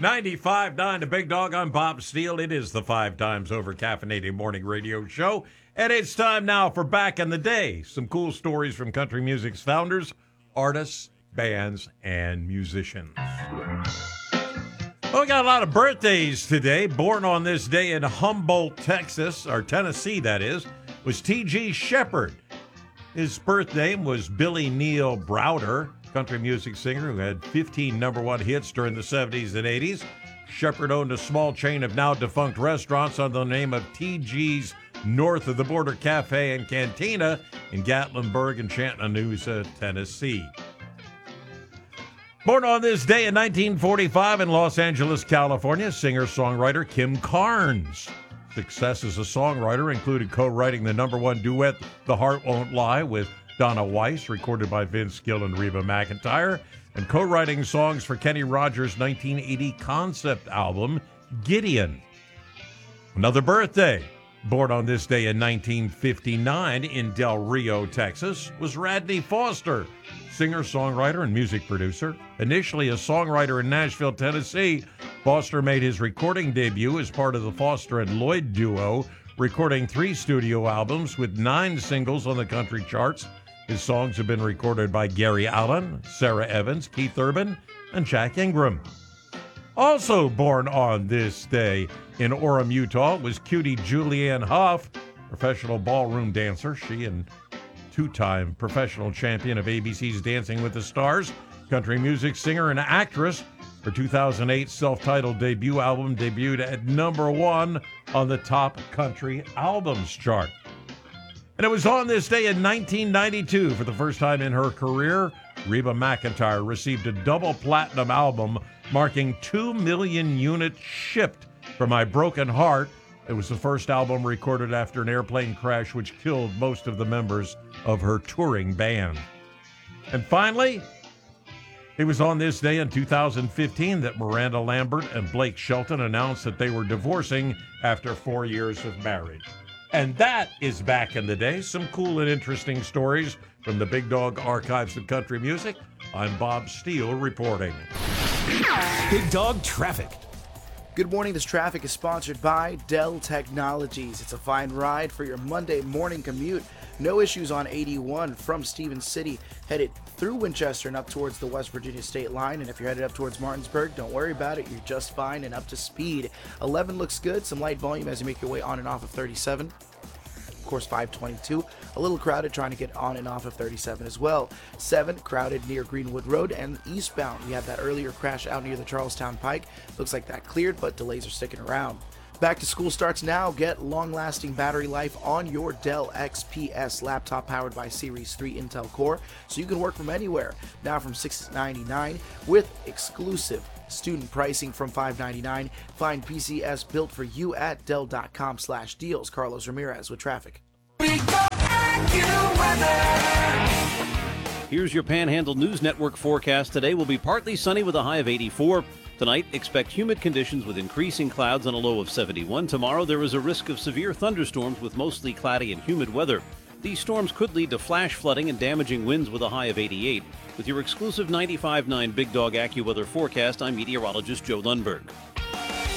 95.9 The Big Dog. I'm Bob Steele. It is the 5 times over caffeinated morning radio show. And it's time now for Back in the Day. Some cool stories from country music's founders, artists, bands, and musicians. Well, we got a lot of birthdays today. Born on this day in Humboldt, Texas, or Tennessee, that is, was T.G. Sheppard. His birth name was Billy Neal Browder, country music singer who had 15 number one hits during the 70s and 80s. Sheppard owned a small chain of now-defunct restaurants under the name of T.G.'s North of the Border Cafe and Cantina in Gatlinburg and Chattanooga, Tennessee. Born on this day in 1945 in Los Angeles, California, singer-songwriter Kim Carnes. Success as a songwriter included co-writing the number one duet, The Heart Won't Lie, with Donna Weiss, recorded by Vince Gill and Reba McEntire, and co-writing songs for Kenny Rogers' 1980 concept album, Gideon. Another birthday, born on this day in 1959 in Del Rio, Texas, was Radney Foster, singer, songwriter, and music producer. Initially a songwriter in Nashville, Tennessee, Foster made his recording debut as part of the Foster and Lloyd duo, recording 3 studio albums with 9 singles on the country charts. His songs have been recorded by Gary Allan, Sarah Evans, Keith Urban, and Jack Ingram. Also born on this day in Orem, Utah, was cutie Julianne Hough, professional ballroom dancer. She and 2-time professional champion of ABC's Dancing with the Stars, country music singer and actress. Her 2008 self-titled debut album debuted at number 1 on the Top Country Albums chart. And it was on this day in 1992, for the first time in her career, Reba McEntire received a double platinum album marking 2 million units shipped for My Broken Heart. It was the first album recorded after an airplane crash which killed most of the members of her touring band. And finally, it was on this day in 2015 that Miranda Lambert and Blake Shelton announced that they were divorcing after 4 years of marriage. And that is Back in the Day. Some cool and interesting stories from the Big Dog Archives of Country Music. I'm Bob Steele reporting. Big Dog Traffic. Good morning. This traffic is sponsored by Dell Technologies. It's a fine ride for your Monday morning commute. No issues on 81 from Stevens City, headed through Winchester and up towards the West Virginia state line. And if you're headed up towards Martinsburg, don't worry about it. You're just fine and up to speed. 11 looks good. Some light volume as you make your way on and off of 37. Of course, 522, a little crowded trying to get on and off of 37 as well. 7, crowded near Greenwood Road and eastbound. We had that earlier crash out near the Charlestown Pike. Looks like that cleared, but delays are sticking around. Back to school starts now. Get long-lasting battery life on your Dell XPS laptop powered by Series 3 Intel Core, so you can work from anywhere. Now from $699 with exclusive student pricing from $599. Find PCS built for you at Dell.com/deals. Carlos Ramirez with traffic. Here's your Panhandle News Network forecast. Today will be partly sunny with a high of 84. Tonight, expect humid conditions with increasing clouds and a low of 71. Tomorrow, there is a risk of severe thunderstorms with mostly cloudy and humid weather. These storms could lead to flash flooding and damaging winds with a high of 88. With your exclusive 95.9 Big Dog AccuWeather forecast, I'm meteorologist Joe Lundberg.